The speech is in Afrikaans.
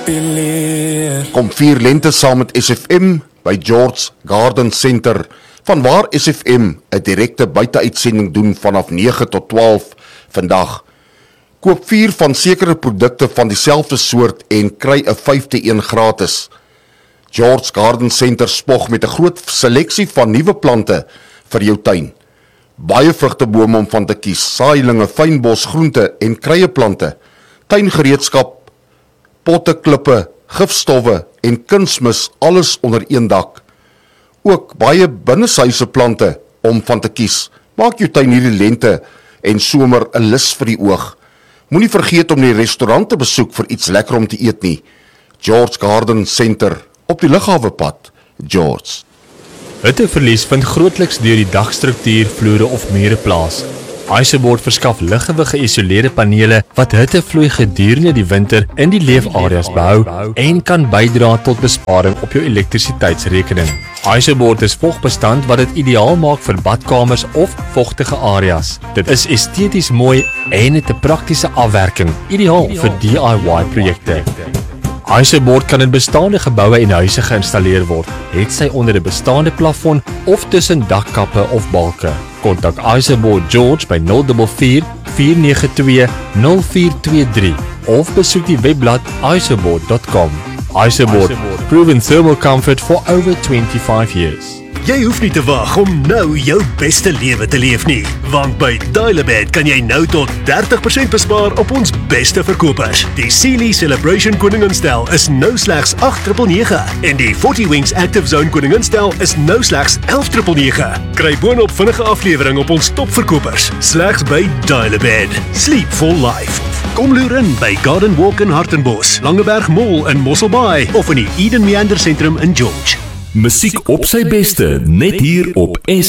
leer. Kom 4 lente saam met SFM by George Garden Center, vanwaar SFM 'n direkte buiteuitsending doen vanaf 9 tot 12 vandag. Koop 4 van sekere produkte van dieselfde soort en kry 'n 5de een gratis. George Garden Center spog met 'n groot seleksie van nuwe plante vir jou tuin. Baie vrugtebome om van te kies, saailinge, fynbos, groente en kruieplante, tuingereedskap, potte, klippe, gifstowwe en kunsmis, alles onder een dak. Ook baie binneshuise plante om van te kies. Maak jou tuin hierdie lente en somer 'n lus vir die oog. Moenie vergeet om die restaurant te besoek vir iets lekker om te eet nie. George Garden Center op die Lughawepad, George. Hitteverlies vind grootliks deur die dagstruktuur, vloere of mure plaas. Iceboard verskaf liggewig geïsoleerde panele wat hittevloei gedurende die winter in die leefareas behou en kan bydra tot besparing op jou elektrisiteitsrekening. Iceboard is vogbestand wat dit ideaal maak vir badkamers of vogtige areas. Dit is esteties mooi en het 'n praktiese afwerking, ideaal vir DIY projekte. Iceboard kan in bestaande geboue en huise geïnstalleer word, hetsy onder 'n bestaande plafon of tussen dakkappe of balke. Kontak Iceboard George by 044 492 0423 of besoek die webblad iceboard.com. Iceboard, proven thermal comfort for over 25 years. Jy hoef nie te wag om nou jou beste lewe te leef nie, want by Dial-A-Bed kan jy nou tot 30% bespaar op ons beste verkopers. Die Sealy Celebration Koninginstel is nou slegs 8,999 en die 40 Wings Active Zone Koninginstel is nou slegs 11,999. Kry boonop vinnige aflewering op ons topverkopers, slegs by Dial-A-Bed. Sleep for life. Kom loer in by Garden Walk in Hartenbos, Langeberg Mall in Mosselbaai of in die Eden Meander Sentrum in George. Musiek op sy beste, net hier op